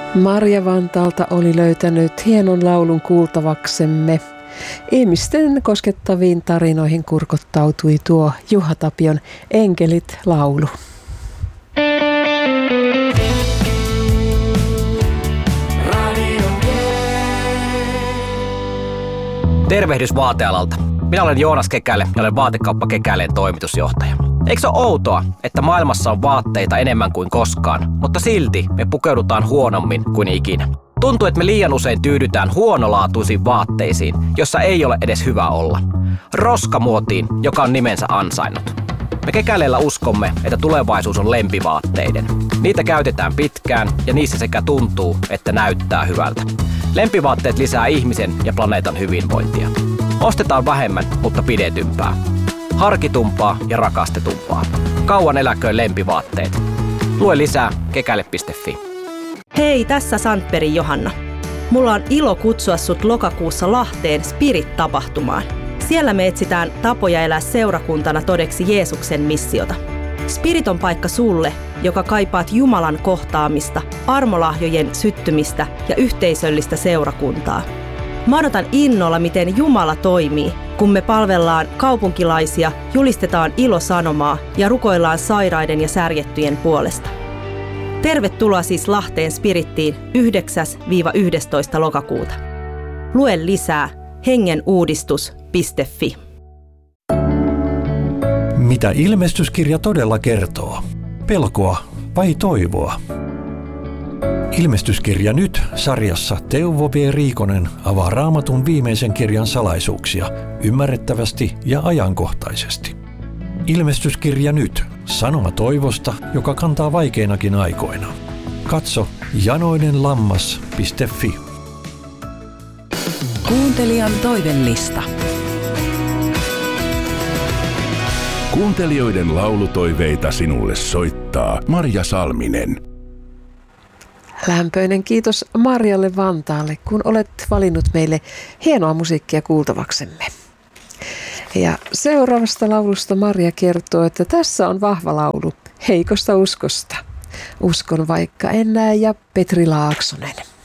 Marja Vantaalta oli löytänyt hienon laulun kuultavaksemme. Ihmisten koskettaviin tarinoihin kurkottautui tuo Juha Tapion Enkelit-laulu. Tervehdys vaatealalta. Minä olen Joonas Kekäle ja olen Vaatekauppa Kekäleen toimitusjohtaja. Eikö se ole outoa, että maailmassa on vaatteita enemmän kuin koskaan, mutta silti me pukeudutaan huonommin kuin ikinä? Tuntuu, että me liian usein tyydytään huonolaatuisiin vaatteisiin, jossa ei ole edes hyvä olla. Roskamuotiin, joka on nimensä ansainnut. Me Kekäleellä uskomme, että tulevaisuus on lempivaatteiden. Niitä käytetään pitkään ja niissä sekä tuntuu, että näyttää hyvältä. Lempivaatteet lisää ihmisen ja planeetan hyvinvointia. Ostetaan vähemmän, mutta pidetympää. Harkitumpaa ja rakastetumpaa. Kauan eläköön lempivaatteet. Lue lisää kekäle.fi. Hei, tässä Sandbergin Johanna. Mulla on ilo kutsua sut lokakuussa Lahteen Spirit-tapahtumaan. Siellä me etsitään tapoja elää seurakuntana todeksi Jeesuksen missiota. Spirit on paikka sulle, joka kaipaat Jumalan kohtaamista, armolahjojen syttymistä ja yhteisöllistä seurakuntaa. Mä odotan innolla, miten Jumala toimii, kun me palvellaan kaupunkilaisia, julistetaan ilosanomaa ja rukoillaan sairaiden ja särjettyjen puolesta. Tervetuloa siis Lahteen Spirittiin 9-11. lokakuuta. Lue lisää hengenuudistus.fi. Mitä ilmestyskirja todella kertoo? Pelkoa vai toivoa? Ilmestyskirja nyt -sarjassa Teuvo V. Riikonen avaa Raamatun viimeisen kirjan salaisuuksia ymmärrettävästi ja ajankohtaisesti. Ilmestyskirja nyt -sanoma toivosta, joka kantaa vaikeinakin aikoina. Katso janoinenlammas.fi. Kuuntelijan toivellista. Kuuntelijoiden laulutoiveita sinulle soittaa Marja Salminen. Lämpöinen kiitos Marjalle Vantaalle, kun olet valinnut meille hienoa musiikkia kuultavaksemme. Ja seuraavasta laulusta Marja kertoo, että tässä on vahva laulu heikosta uskosta. Uskon vaikka en näe ja Petri Laaksonen.